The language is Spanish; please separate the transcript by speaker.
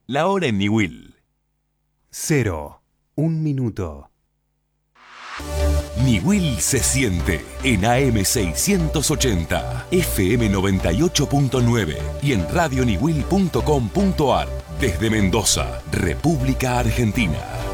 Speaker 1: La hora en Niwil.
Speaker 2: 0, 1 minuto.
Speaker 1: Niwil se siente en AM680, FM 98.9 y en radioniwil.com.ar desde Mendoza, República Argentina.